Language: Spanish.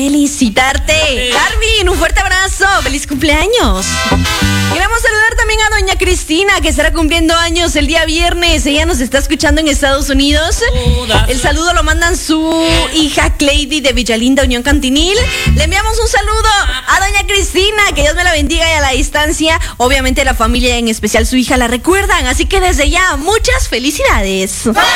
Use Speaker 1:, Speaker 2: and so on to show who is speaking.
Speaker 1: felicitarte. Carmen, un fuerte abrazo. ¡Feliz cumpleaños! Queremos saludar también a doña Cristina, que estará cumpliendo años el día viernes. Ella nos está escuchando en Estados Unidos. El saludo lo mandan su hija Cleidy de Villalinda, Unión Cantinil. Le enviamos un saludo a doña Cristina, que Dios me la bendiga y a la distancia. Obviamente la familia, en especial su hija, la recuerdan. Así que desde ya, muchas felicidades.